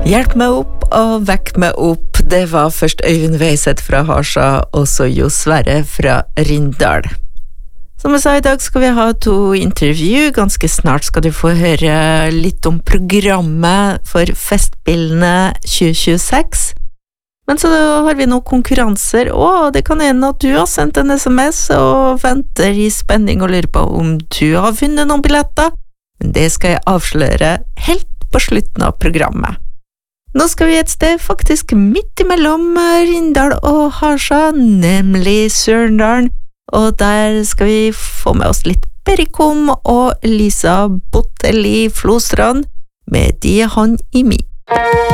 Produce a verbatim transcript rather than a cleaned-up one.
Hjelp meg opp og vekk meg opp. Det var først Øyvind Veiseth fra Harsa, og så Jo Sverre fra Rindal. Som jeg sa, i dag skal vi ha to intervju. Ganske snart skal du få høre litt om programmet for Festspillene tjue tjueseks. Men så har vi noen konkurranser, og det kan hende at du har sendt en sms og venter i spenning og lurer på om du har funnet noen billetter. Men det skal jeg avsløre helt på slutten av programmet. Nå skal vi et sted faktisk midt imellom Rindal og Harsa, nemlig Sørendalen, og der skal vi få med oss litt Perikom og Lisa Botteli Flostrand med De han i mi.